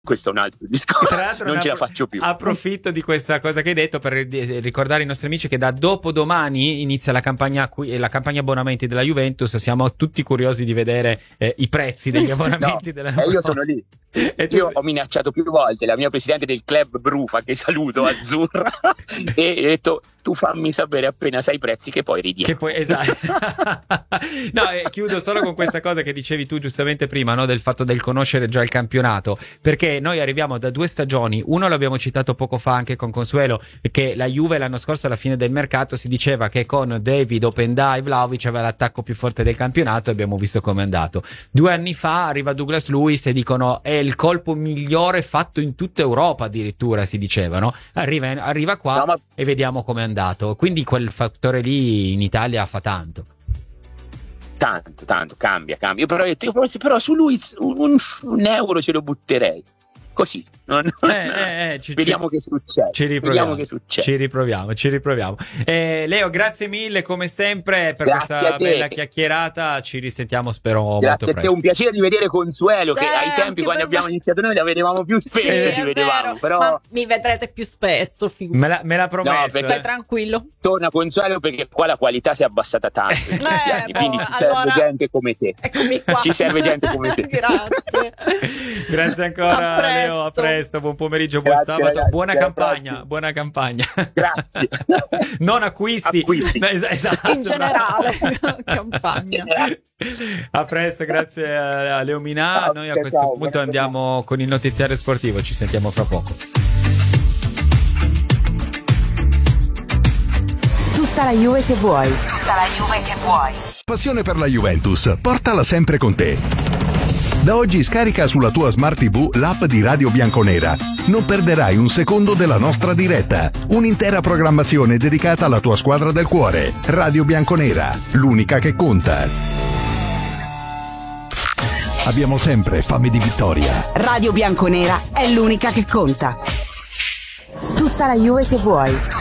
questo è un altro discorso. Tra l'altro non ce la faccio più. Approfitto di questa cosa che hai detto per ricordare ai nostri amici che da dopodomani inizia la campagna abbonamenti della Juventus. Siamo tutti curiosi di vedere i prezzi degli abbonamenti della Juventus. Io sono lì. Io ho minacciato più volte la mia presidente del club Brufa, che saluto, Azzurra, e ho detto: tu fammi sapere appena sai i prezzi, che poi ridiamo. Che poi, esatto. No, chiudo solo con questa cosa che dicevi tu giustamente prima, no? Del fatto del conoscere già il campionato, perché noi arriviamo da 2 stagioni. Uno l'abbiamo citato poco fa anche con Consuelo, che la Juve l'anno scorso alla fine del mercato si diceva che con David, Openda, Vlahovic aveva l'attacco più forte del campionato, e abbiamo visto com'è andato. 2 anni fa arriva Douglas Luiz e dicono è il colpo migliore fatto in tutta Europa, addirittura si dicevano. Arriva qua e vediamo com'è andato. Quindi quel fattore lì in Italia fa tanto. Tanto, cambia. Io però su Luiz un euro ce lo butterei. Così, vediamo che succede. Ci riproviamo. Leo, grazie mille come sempre per questa bella chiacchierata. Ci risentiamo, spero molto presto. Grazie a te, un piacere di vedere Consuelo, che ai tempi quando abbiamo iniziato noi la vedevamo più spesso, ci vedevamo, però ma mi vedrete più spesso, me l'ha promesso. Stai tranquillo. Torna Consuelo, perché qua la qualità si è abbassata tanto in questi anni, quindi ci serve gente come te. Eccomi qua. Ci serve gente come te. Grazie ancora. A presto, buon pomeriggio, buon sabato, ragazzi, buona campagna. Grazie. Non acquisti. Esatto, in generale, campagna. A presto, grazie a Leo Minà. Noi a questo punto andiamo con il notiziario sportivo, ci sentiamo fra poco. Tutta la Juve che vuoi. Passione per la Juventus, portala sempre con te. Da oggi scarica sulla tua Smart TV l'app di Radio Bianconera. Non perderai un secondo della nostra diretta. Un'intera programmazione dedicata alla tua squadra del cuore. Radio Bianconera, l'unica che conta. Abbiamo sempre fame di vittoria. Radio Bianconera è l'unica che conta. Tutta la Juve che vuoi.